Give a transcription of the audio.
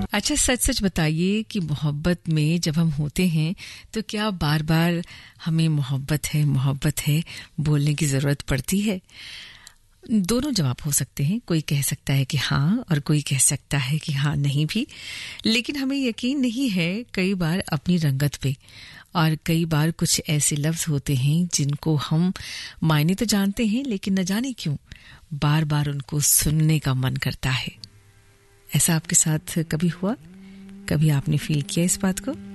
अच्छा, सच-सच बताइए कि मोहब्बत में जब हम होते हैं तो क्या बार-बार हमें मोहब्बत है बोलने की ज़रूरत पड़ती है? दोनों जवाब हो सकते हैं। कोई कह सकता है कि हाँ और कोई कह सकता है कि हाँ नहीं भी। लेकिन हमें यकीन नहीं है कई बार अपनी रंगत पे, और कई बार कुछ ऐसे लफ्ज़ होते हैं जिनको हम मायने तो जानते हैं लेकिन न जाने क्यों बार-बार उनको सुनने का मन करता है। ऐसा आपके साथ कभी हुआ? कभी आपने फील किया इस बात को?